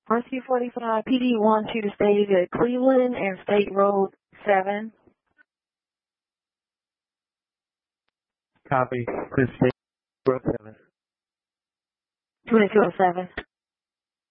RC-45 PD wants you to stay at Cleveland and State Road 7. Copy. This State Road 7. 2207.